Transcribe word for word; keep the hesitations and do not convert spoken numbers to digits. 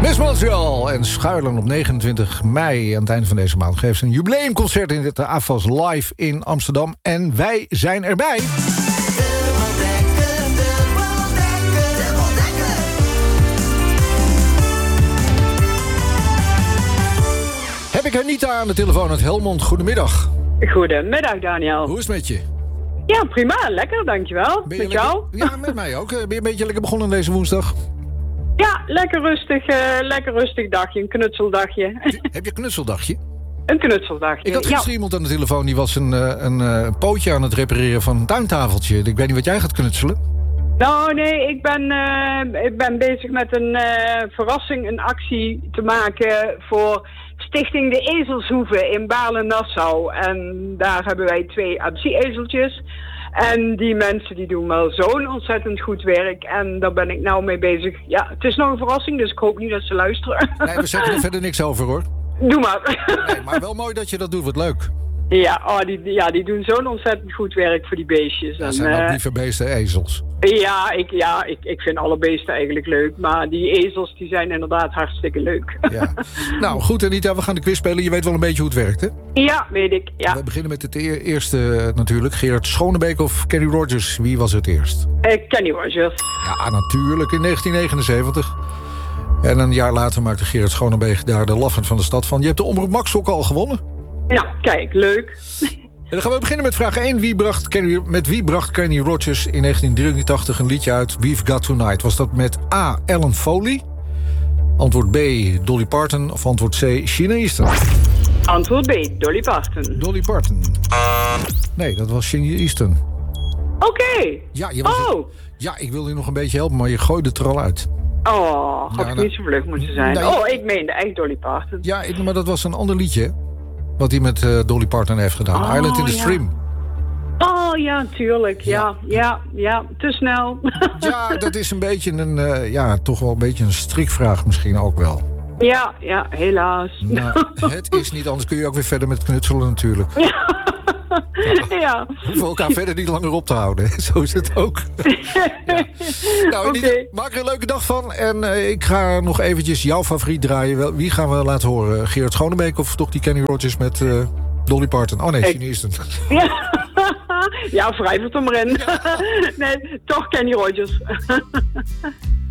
Miss Montreal en Schuilen op negenentwintig mei aan het einde van deze maand geeft ze een jubileumconcert in het A F A S Live in Amsterdam. En wij zijn erbij. Heb ik Anita aan de telefoon uit Helmond. Goedemiddag. Goedemiddag, Daniel. Hoe is het met je? Ja, prima. Lekker, dankjewel. Ben met je lekker... jou? Ja, met mij ook. Ben je een beetje lekker begonnen deze woensdag? Ja, lekker rustig, uh, lekker rustig dagje. Een knutseldagje. Heb je een knutseldagje? Een knutseldagje, Ik had gisteren ja. iemand aan de telefoon die was een, een, een pootje aan het repareren van een tuintafeltje. Ik weet niet wat jij gaat knutselen. Nou, nee, ik ben, uh, ik ben bezig met een uh, verrassing, een actie te maken voor Stichting de Ezelshoeve in Baarle-Nassau. En daar hebben wij twee A B C-ezeltjes. En die mensen die doen wel zo'n ontzettend goed werk. En daar ben ik nou mee bezig. Ja, het is nog een verrassing, dus ik hoop niet dat ze luisteren. Nee, we zeggen er verder niks over, hoor. Doe maar. Nee, maar wel mooi dat je dat doet, wat leuk. Ja, oh, die, ja, die doen zo'n ontzettend goed werk voor die beestjes. Dat en, zijn ook uh, lieve beesten, ezels. Ja, ik, ja ik, ik vind alle beesten eigenlijk leuk. Maar die ezels die zijn inderdaad hartstikke leuk. Ja. Nou, goed Anita, we gaan de quiz spelen. Je weet wel een beetje hoe het werkt, hè? Ja, weet ik. Ja. We beginnen met het e- eerste natuurlijk. Gerard Schonebeek of Kenny Rogers? Wie was het eerst? Uh, Kenny Rogers. Ja, natuurlijk, in negentien negenenzeventig. En een jaar later maakte Gerard Schonebeek daar de laffen van de stad van. Je hebt de Omroep Max ook al gewonnen. Ja, kijk, leuk. En dan gaan we beginnen met vraag één. Wie bracht Kenny, met wie bracht Kenny Rogers in negentien drieëntachtig een liedje uit We've Got Tonight? Was dat met A. Ellen Foley? Antwoord B. Dolly Parton? Of antwoord C. Sheena Easton? Antwoord B. Dolly Parton. Dolly Parton. Nee, dat was Sheena Easton. Oké. Okay. Ja, je was oh. het, ja, ik wilde je nog een beetje helpen, maar je gooide het er al uit. Oh, had ja, ik nou, niet zo vlug moeten zijn. Nee, oh, ik meende echt Dolly Parton. Ja, ik, maar dat was een ander liedje. Wat hij met uh, Dolly Parton heeft gedaan. Oh, Island in the ja. Stream. Oh ja, tuurlijk. Ja, ja, ja. ja. Te snel. Ja, dat is een beetje een, uh, ja, toch wel een beetje een strikvraag misschien ook wel. Ja, ja, helaas. Nou, het is niet anders. Kun je ook weer verder met knutselen natuurlijk. Ja. Ja. We hoeven elkaar verder niet langer op te houden. Zo is het ook. Ja. Nou, okay. niet, maak er een leuke dag van. En uh, ik ga nog eventjes jouw favoriet draaien. Wie gaan we laten horen? Gerard Schonebeek of toch die Kenny Rogers met uh, Dolly Parton? Oh nee, Sheena Easton. Ja, ja wrijf het er maar in. Ja. Nee, toch Kenny Rogers.